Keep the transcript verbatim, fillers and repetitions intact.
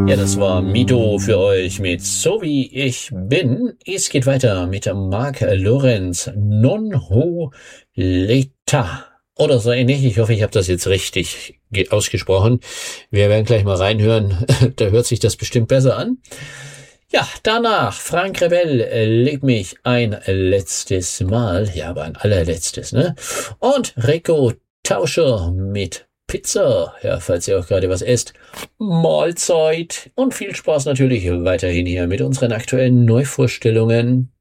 Ja, das war Mito für euch mit So wie ich bin. Es geht weiter mit Mark Lorenz, Non ho leta oder so ähnlich. Ich hoffe, ich habe das jetzt richtig ausgesprochen. Wir werden gleich mal reinhören. Da hört sich das bestimmt besser an. Ja, danach Frank Rebell, Leg mich ein letztes Mal. Ja, aber ein allerletztes, ne? Und Rico Tauscher mit Pizza, ja, falls ihr auch gerade was esst. Mahlzeit und viel Spaß natürlich weiterhin hier mit unseren aktuellen Neuvorstellungen.